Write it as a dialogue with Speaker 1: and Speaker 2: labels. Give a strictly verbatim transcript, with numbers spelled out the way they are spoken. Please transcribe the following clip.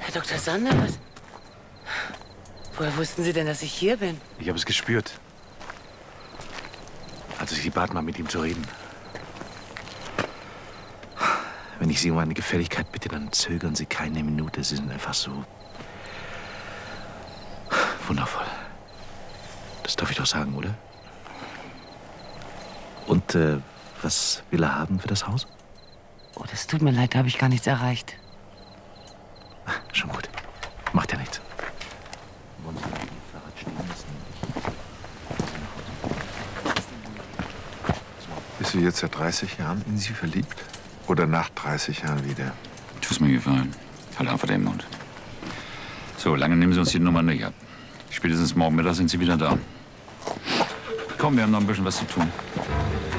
Speaker 1: Herr Doktor Sander, was? Woher wussten Sie denn, dass ich hier bin?
Speaker 2: Ich habe es gespürt. Als ich Sie bat, mal mit ihm zu reden. Wenn ich Sie um eine Gefälligkeit bitte, dann zögern Sie keine Minute. Sie sind einfach so wundervoll. Das darf ich doch sagen, oder? Und äh, was will er haben für das Haus?
Speaker 1: Oh, das tut mir leid, da habe ich gar nichts erreicht.
Speaker 2: Schon gut. Macht ja nichts. Wollen Sie das Fahrrad stehen lassen?
Speaker 3: Bist du jetzt seit dreißig Jahren in sie verliebt? Oder nach dreißig Jahren wieder?
Speaker 4: Tu's mir gefallen. Halt einfach den Mund. So, lange nehmen Sie uns die Nummer nicht ab. Spätestens morgen Mittag sind Sie wieder da. Komm, wir haben noch ein bisschen was zu tun.